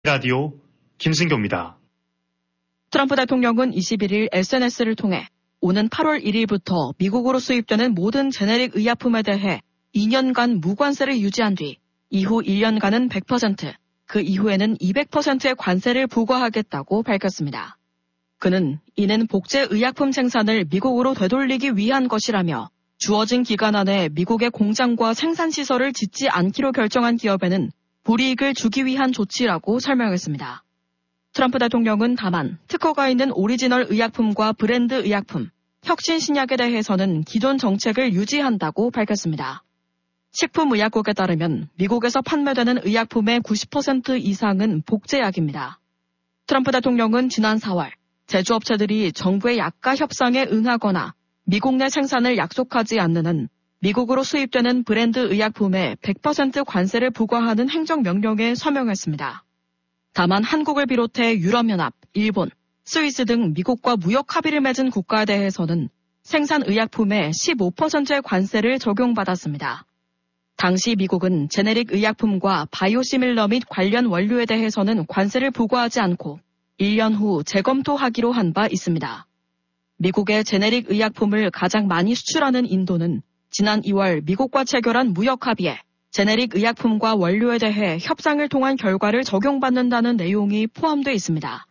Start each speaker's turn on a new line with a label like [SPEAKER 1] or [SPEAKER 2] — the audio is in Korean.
[SPEAKER 1] 라디오 김승교입니다.
[SPEAKER 2] 트럼프 대통령은 21일 SNS를 통해 오는 8월 1일부터 미국으로 수입되는 모든 제네릭 의약품에 대해 2년간 무관세를 유지한 뒤 이후 1년간은 100%, 그 이후에는 200%의 관세를 부과하겠다고 밝혔습니다. 그는 이는 복제 의약품 생산을 미국으로 되돌리기 위한 것이라며 주어진 기간 안에 미국의 공장과 생산시설을 짓지 않기로 결정한 기업에는 불이익을 주기 위한 조치라고 설명했습니다. 트럼프 대통령은 다만 특허가 있는 오리지널 의약품과 브랜드 의약품, 혁신 신약에 대해서는 기존 정책을 유지한다고 밝혔습니다. 식품의약국에 따르면 미국에서 판매되는 의약품의 90% 이상은 복제약입니다. 트럼프 대통령은 지난 4월 제조업체들이 정부의 약가 협상에 응하거나 미국 내 생산을 약속하지 않는 한 미국으로 수입되는 브랜드 의약품에 100% 관세를 부과하는 행정명령에 서명했습니다. 다만 한국을 비롯해 유럽연합, 일본, 스위스 등 미국과 무역 합의를 맺은 국가에 대해서는 생산 의약품에 15%의 관세를 적용받았습니다. 당시 미국은 제네릭 의약품과 바이오시밀러 및 관련 원료에 대해서는 관세를 부과하지 않고 1년 후 재검토하기로 한 바 있습니다. 미국의 제네릭 의약품을 가장 많이 수출하는 인도는 지난 2월 미국과 체결한 무역 합의에 제네릭 의약품과 원료에 대해 협상을 통한 결과를 적용받는다는 내용이 포함되어 있습니다.